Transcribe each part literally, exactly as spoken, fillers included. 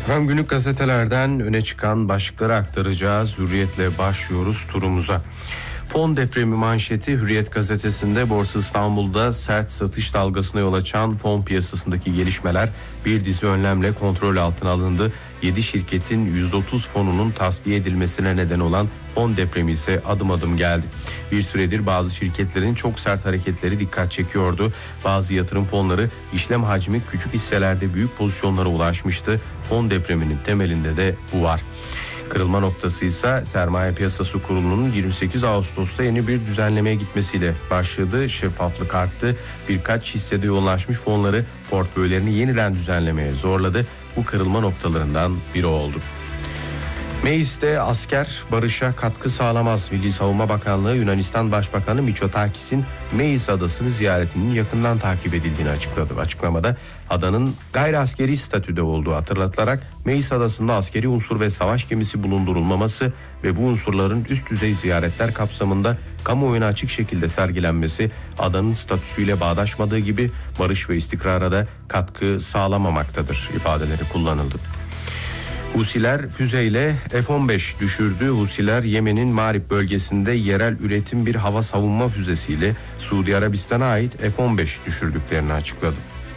Hem günlük gazetelerden öne çıkan başlıkları aktaracağız. Hürriyetle başlıyoruz turumuza. Fon depremi manşeti Hürriyet gazetesinde Borsa İstanbul'da sert satış dalgasına yol açan fon piyasasındaki gelişmeler bir dizi önlemle kontrol altına alındı. yedi şirketin yüz otuz fonunun tasfiye edilmesine neden olan fon depremi ise adım adım geldi. Bir süredir bazı şirketlerin çok sert hareketleri dikkat çekiyordu. Bazı yatırım fonları işlem hacmi küçük hisselerde büyük pozisyonlara ulaşmıştı. Fon depreminin temelinde de bu var. Kırılma noktası ise Sermaye Piyasası Kurulu'nun yirmi sekiz Ağustos'ta yeni bir düzenlemeye gitmesiyle başladı. Şeffaflık arttı. Birkaç hissede yoğunlaşmış fonları portföylerini yeniden düzenlemeye zorladı. Bu kırılma noktalarından biri oldu. Meclis'te asker barışa katkı sağlamaz. Milli Savunma Bakanlığı Yunanistan Başbakanı Mitsotakis'in Meis adasını ziyaretinin yakından takip edildiğini açıkladı. Açıklamada adanın gayri askeri statüde olduğu hatırlatılarak Meis adasında askeri unsur ve savaş gemisi bulundurulmaması ve bu unsurların üst düzey ziyaretler kapsamında kamuoyuna açık şekilde sergilenmesi adanın statüsüyle bağdaşmadığı gibi barış ve istikrara da katkı sağlamamaktadır ifadeleri kullanıldı. Husiler füzeyle F on beş düşürdü. Husiler Yemen'in Marib bölgesinde yerel üretim bir hava savunma füzesiyle Suudi Arabistan'a ait F on beş düşürdüklerini açıkladı.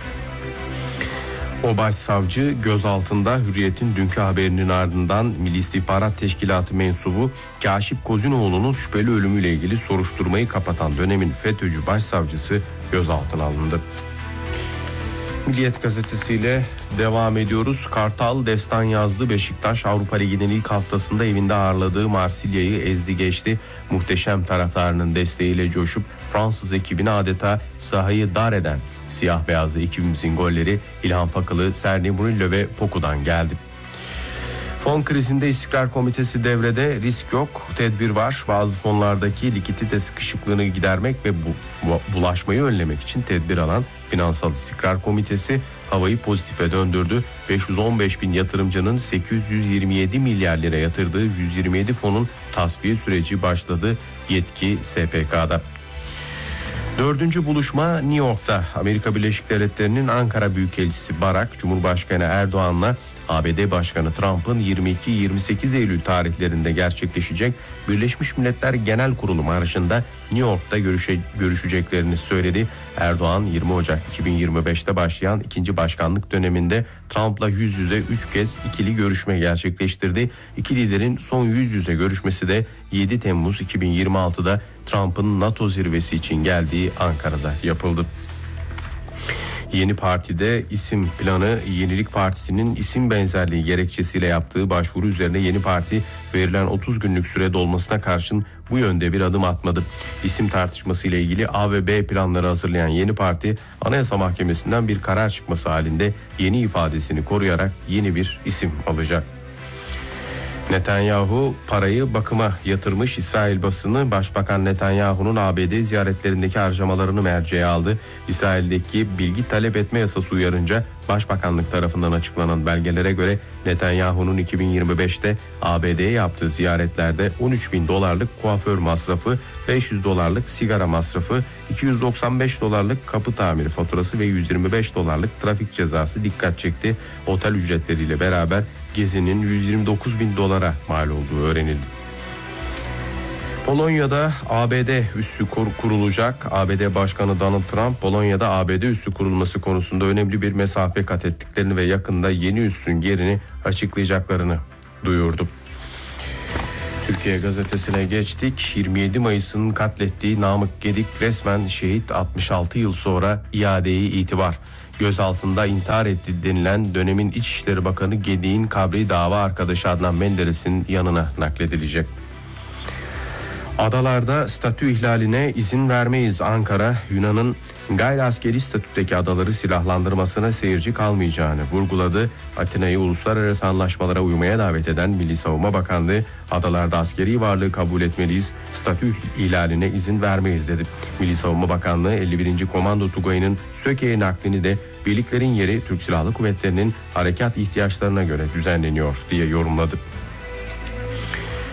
O başsavcı gözaltında. Hürriyet'in dünkü haberinin ardından Milli İstihbarat Teşkilatı mensubu Kaşif Kozinoğlu'nun şüpheli ölümüyle ilgili soruşturmayı kapatan dönemin FETÖ'cü başsavcısı gözaltına alındı. Milliyet gazetesiyle devam ediyoruz. Kartal destan yazdı. Beşiktaş Avrupa Ligi'nin ilk haftasında evinde ağırladığı Marsilya'yı ezdi geçti. Muhteşem taraftarının desteğiyle coşup Fransız ekibini adeta sahayı dar eden siyah beyazlı ekibimizin golleri İlhan Fakılı, Serni Murillo ve Poku'dan geldi. Fon krizinde istikrar komitesi devrede, risk yok, tedbir var. Bazı fonlardaki likidite sıkışıklığını gidermek ve bu, bu bulaşmayı önlemek için tedbir alan Finansal İstikrar Komitesi havayı pozitife döndürdü. beş yüz on beş bin yatırımcının sekiz yüz yirmi yedi milyar lira yatırdığı yüz yirmi yedi fonun tasfiye süreci başladı. Yetki S P K'da. Dördüncü buluşma New York'ta. Amerika Birleşik Devletleri'nin Ankara Büyükelçisi Barak, Cumhurbaşkanı Erdoğan'la A B D Başkanı Trump'ın yirmi iki yirmi sekiz Eylül tarihlerinde gerçekleşecek Birleşmiş Milletler Genel Kurulu marşında New York'ta görüşe, görüşeceklerini söyledi. Erdoğan yirmi Ocak iki bin yirmi beşte başlayan ikinci başkanlık döneminde Trump'la yüz yüze üç kez ikili görüşme gerçekleştirdi. İki liderin son yüz yüze görüşmesi de yedi Temmuz iki bin yirmi altıda Trump'ın NATO zirvesi için geldiği Ankara'da yapıldı. Yeni Parti'de isim planı, Yenilik Partisi'nin isim benzerliği gerekçesiyle yaptığı başvuru üzerine Yeni Parti verilen otuz günlük süre dolmasına karşın bu yönde bir adım atmadı. İsim tartışması ile ilgili A ve B planları hazırlayan Yeni Parti, Anayasa Mahkemesi'nden bir karar çıkması halinde yeni ifadesini koruyarak yeni bir isim alacak. Netanyahu parayı bakıma yatırmış. İsrail basını Başbakan Netanyahu'nun A B D ziyaretlerindeki harcamalarını merceğe aldı. İsrail'deki bilgi talep etme yasası uyarınca Başbakanlık tarafından açıklanan belgelere göre Netanyahu'nun iki bin yirmi beşte A B D'ye yaptığı ziyaretlerde on üç bin dolarlık kuaför masrafı, beş yüz dolarlık sigara masrafı, iki yüz doksan beş dolarlık kapı tamiri faturası ve yüz yirmi beş dolarlık trafik cezası dikkat çekti. Otel ücretleriyle beraber gezinin yüz yirmi dokuz bin dolara mal olduğu öğrenildi. Polonya'da A B D üssü kur, kurulacak. A B D Başkanı Donald Trump, Polonya'da A B D üssü kurulması konusunda önemli bir mesafe kat ettiklerini ve yakında yeni üssün yerini açıklayacaklarını duyurdu. Türkiye Gazetesi'ne geçtik. yirmi yedi Mayıs'ın katlettiği Namık Gedik resmen şehit, altmış altı yıl sonra iade-i itibar. Gözaltında intihar etti denilen dönemin İçişleri Bakanı Gedik'in kabri dava arkadaşı Adnan Menderes'in yanına nakledilecek. Adalarda statü ihlaline izin vermeyiz. Ankara, Yunan'ın gayri askeri statüdeki adaları silahlandırmasına seyirci kalmayacağını vurguladı. Atina'yı uluslararası anlaşmalara uymaya davet eden Milli Savunma Bakanlığı, adalarda askeri varlığı kabul etmeliyiz, statü ihlaline izin vermeyiz dedi. Milli Savunma Bakanlığı elli birinci Komando Tugayı'nın Söke'ye naklini de birliklerin yeri Türk Silahlı Kuvvetleri'nin harekat ihtiyaçlarına göre düzenleniyor diye yorumladı.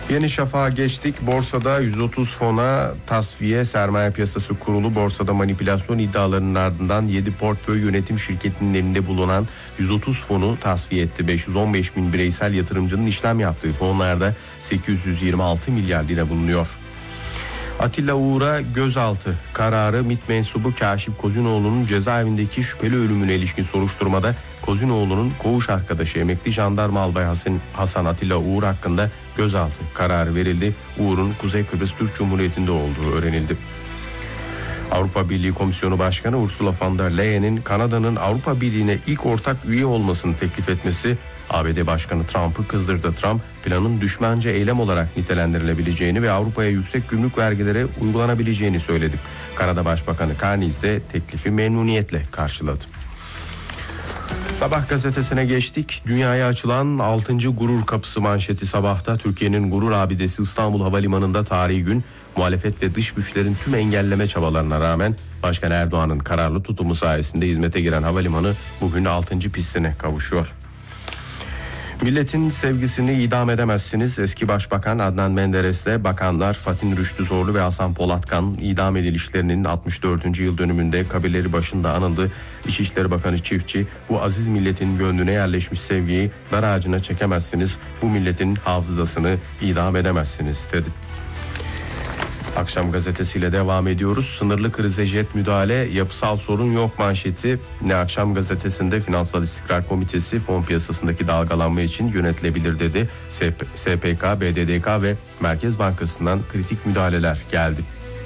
Yeni Şafak'a geçtik. Borsada yüz otuz fona tasfiye sermaye piyasası kurulu borsada manipülasyon iddialarının ardından yedi portföy yönetim şirketinin elinde bulunan yüz otuz fonu tasfiye etti. beş yüz on beş bin bireysel yatırımcının işlem yaptığı fonlarda sekiz yüz yirmi altı milyar lira bulunuyor. Atilla Uğur'a gözaltı kararı MİT mensubu Kaşif Kozinoğlu'nun cezaevindeki şüpheli ölümüne ilişkin soruşturmada Kozinoğlu'nun koğuş arkadaşı emekli jandarma albay Hasan, Hasan Atilla Uğur hakkında gözaltı kararı verildi. Uğur'un Kuzey Kıbrıs Türk Cumhuriyeti'nde olduğu öğrenildi. Avrupa Birliği Komisyonu Başkanı Ursula von der Leyen'in Kanada'nın Avrupa Birliği'ne ilk ortak üye olmasını teklif etmesi A B D Başkanı Trump'ı kızdırdı. Trump planın düşmanca eylem olarak nitelendirilebileceğini ve Avrupa'ya yüksek gümrük vergileri uygulanabileceğini söyledi. Kanada Başbakanı Carney ise teklifi memnuniyetle karşıladı. Sabah gazetesine geçtik. Dünyaya açılan altıncı gurur kapısı manşeti sabahta. Türkiye'nin gurur abidesi İstanbul Havalimanı'nda tarihi gün muhalefet ve dış güçlerin tüm engelleme çabalarına rağmen Başkan Erdoğan'ın kararlı tutumu sayesinde hizmete giren havalimanı bugün altıncı pistine kavuşuyor. Milletin sevgisini idam edemezsiniz. Eski Başbakan Adnan Menderes'le bakanlar Fatih Rüştü Zorlu ve Hasan Polatkan idam edilişlerinin altmış dördüncü yıl dönümünde kabirleri başında anıldı. İçişleri Bakanı Çiftçi, bu aziz milletin gönlüne yerleşmiş sevgiyi dar ağacına çekemezsiniz. Bu milletin hafızasını idam edemezsiniz dedi. Akşam gazetesiyle devam ediyoruz. Sınırlı krize jet müdahale, yapısal sorun yok manşeti. Ne Akşam gazetesinde Finansal İstikrar Komitesi fon piyasasındaki dalgalanma için yönetilebilir dedi. S P K, B D D K ve Merkez Bankası'ndan kritik müdahaleler geldi.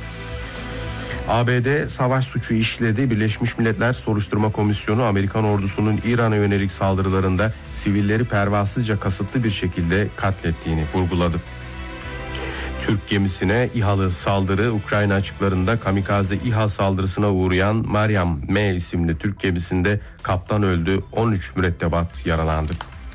A B D savaş suçu işledi. Birleşmiş Milletler Soruşturma Komisyonu Amerikan ordusunun İran'a yönelik saldırılarında sivilleri pervasızca kasıtlı bir şekilde katlettiğini vurguladı. Türk gemisine İHA'lı saldırı, Ukrayna açıklarında kamikaze İHA saldırısına uğrayan Meryem M isimli Türk gemisinde kaptan öldü, on üç mürettebat yaralandı.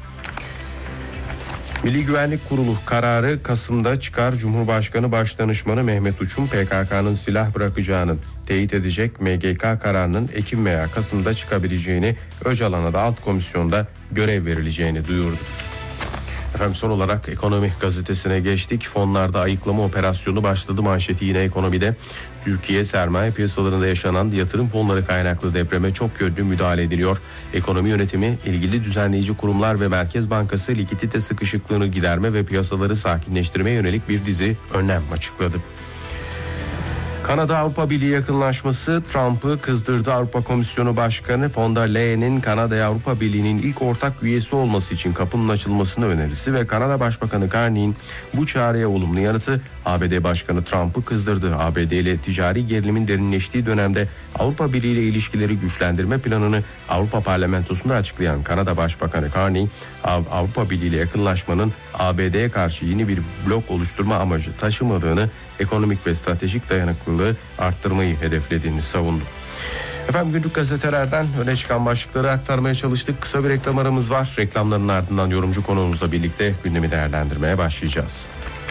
Milli Güvenlik Kurulu kararı Kasım'da çıkar. Cumhurbaşkanı Başdanışmanı Mehmet Uç'un P K K'nın silah bırakacağını teyit edecek M G K kararının Ekim veya Kasım'da çıkabileceğini, Öcalan'a da alt komisyonda görev verileceğini duyurdu. Efendim son olarak Ekonomi gazetesine geçtik. Fonlarda ayıklama operasyonu başladı manşeti yine ekonomide. Türkiye sermaye piyasalarında yaşanan yatırım fonları kaynaklı depreme çok yönlü müdahale ediliyor. Ekonomi yönetimi, ilgili düzenleyici kurumlar ve Merkez Bankası likidite sıkışıklığını giderme ve piyasaları sakinleştirmeye yönelik bir dizi önlem açıkladı. Kanada Avrupa Birliği yakınlaşması Trump'ı kızdırdı. Avrupa Komisyonu Başkanı von der Leyen'in Kanada'ya Avrupa Birliği'nin ilk ortak üyesi olması için kapının açılmasını önerisi ve Kanada Başbakanı Carney'in bu çağrıya olumlu yanıtı A B D Başkanı Trump'ı kızdırdı. A B D ile ticari gerilimin derinleştiği dönemde Avrupa Birliği ile ilişkileri güçlendirme planını Avrupa Parlamentosu'nda açıklayan Kanada Başbakanı Carney, Avrupa Birliği ile yakınlaşmanın A B D'ye karşı yeni bir blok oluşturma amacı taşımadığını, ekonomik ve stratejik dayanıklılığı arttırmayı hedeflediğini savundu. Efendim günlük gazetelerden öne çıkan başlıkları aktarmaya çalıştık. Kısa bir reklam aramız var. Reklamların ardından yorumcu konuğumuzla birlikte gündemi değerlendirmeye başlayacağız.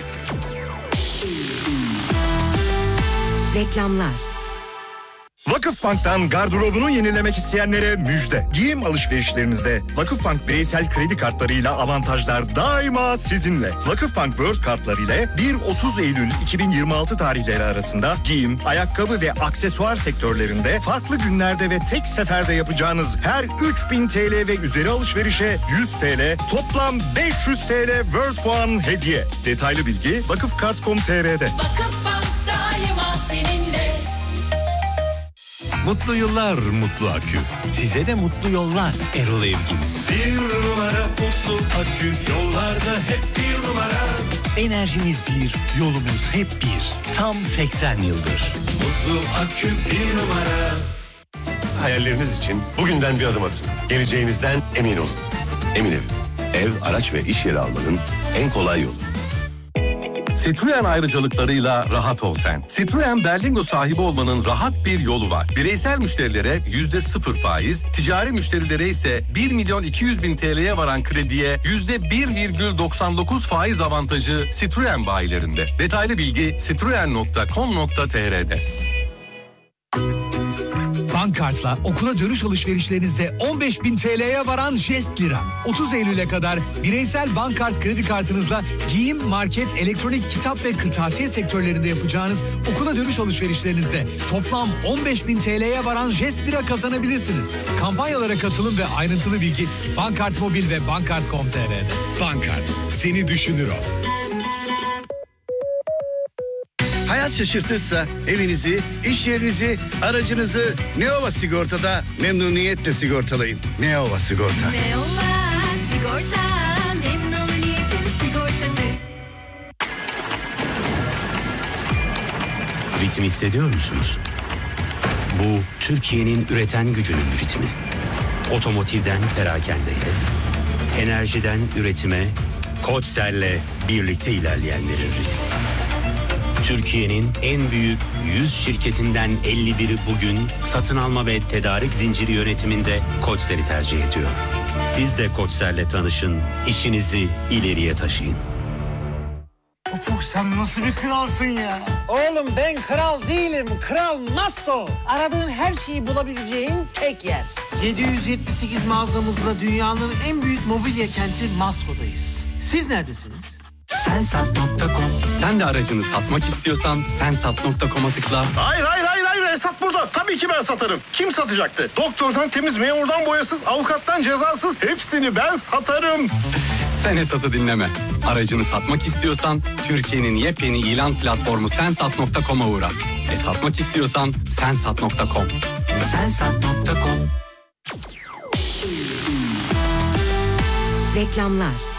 Reklamlar. Vakıfbank'tan gardırobunu yenilemek isteyenlere müjde. Giyim alışverişlerinizde Vakıfbank bireysel kredi kartlarıyla avantajlar daima sizinle. Vakıfbank World kartları ile bir otuz Eylül iki bin yirmi altı tarihleri arasında giyim, ayakkabı ve aksesuar sektörlerinde farklı günlerde ve tek seferde yapacağınız her üç bin T L ve üzeri alışverişe yüz T L, toplam beş yüz T L World puan hediye. Detaylı bilgi vakıfkart nokta com nokta t r'de. Vakıfbank daima seninle. Mutlu yıllar Mutlu Akü. Size de mutlu yollar Erol Evgin. Bir numara Mutlu Akü, yollarda hep bir numara. Enerjimiz bir, yolumuz hep bir. Tam seksen yıldır. Mutlu Akü bir numara. Hayalleriniz için bugünden bir adım atın. Geleceğinizden emin olun. Emin Ev. Ev, araç ve iş yeri almanın en kolay yolu. Citroen ayrıcalıklarıyla rahat ol sen. Citroen Berlingo sahibi olmanın rahat bir yolu var. Bireysel müşterilere yüzde sıfır faiz, ticari müşterilere ise bir milyon iki yüz bin T L'ye varan krediye yüzde bir virgül doksan dokuz faiz avantajı Citroen bayilerinde. Detaylı bilgi citroen nokta com nokta t r'de. Bankkart'la okula dönüş alışverişlerinizde on beş bin T L'ye varan jest lira. otuz Eylül'e kadar bireysel Bankkart kredi kartınızla giyim, market, elektronik, kitap ve kırtasiye sektörlerinde yapacağınız okula dönüş alışverişlerinizde toplam on beş bin T L'ye varan jest lira kazanabilirsiniz. Kampanyalara katılın ve ayrıntılı bilgi Bankkart Mobil ve bankkart nokta com nokta t r'de. Bankkart, seni düşünür o. Hayat şaşırtırsa evinizi, iş yerinizi, aracınızı Neova Sigorta'da memnuniyetle sigortalayın. Neova Sigorta. Neova Sigorta, memnuniyetin sigortası. Ritmi hissediyor musunuz? Bu Türkiye'nin üreten gücünün ritmi. Otomotivden perakendeye, enerjiden üretime, Koçser'le birlikte ilerleyenlerin ritmi. Türkiye'nin en büyük yüz şirketinden elli biri bugün satın alma ve tedarik zinciri yönetiminde Koçser'i tercih ediyor. Siz de Koçser'le tanışın, işinizi ileriye taşıyın. Ufuk sen nasıl bir kralsın ya? Oğlum ben kral değilim, kral Masko. Aradığın her şeyi bulabileceğin tek yer. yedi yüz yetmiş sekiz mağazamızla dünyanın en büyük mobilya kenti Masko'dayız. Siz neredesiniz? Sensat nokta com. Sen de aracını satmak istiyorsan sensat nokta com'a tıkla. Hayır hayır hayır hayır Esat burada. Tabii ki ben satarım. Kim satacaktı? Doktordan temiz, memurdan boyasız, avukattan cezasız hepsini ben satarım. Sen Esat'ı dinleme. Aracını satmak istiyorsan Türkiye'nin yepyeni ilan platformu sensat nokta com'a uğra. E satmak istiyorsan sensat nokta com. sensat nokta com. Reklamlar.